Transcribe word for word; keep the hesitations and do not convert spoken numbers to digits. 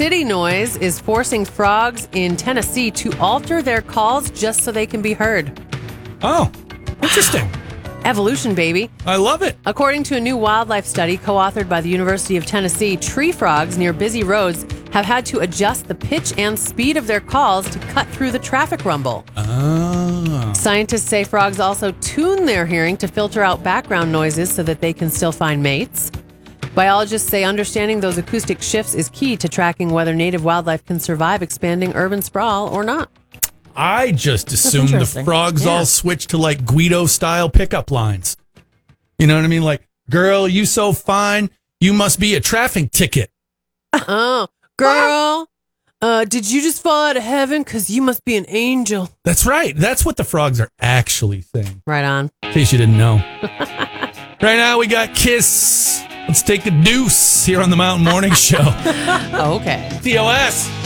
city noise is forcing frogs in Tennessee to alter their calls just so they can be heard. Oh, interesting. Evolution, baby. I love it. According to a new wildlife study co-authored by the University of Tennessee, tree frogs near busy roads have had to adjust the pitch and speed of their calls to cut through the traffic rumble. Oh. Scientists say frogs also tune their hearing to filter out background noises so that they can still find mates. Biologists say understanding those acoustic shifts is key to tracking whether native wildlife can survive expanding urban sprawl or not. I just assumed the frogs Yeah. all switched to like Guido-style pickup lines. You know what I mean? Like, girl, you so fine, you must be a traffic ticket. Oh, girl, uh, did you just fall out of heaven? Because you must be an angel. That's right. That's what the frogs are actually saying. Right on. In case you didn't know. Right now, we got Kiss. Let's take a deuce here on the Mountain Morning Show. Okay. T O S.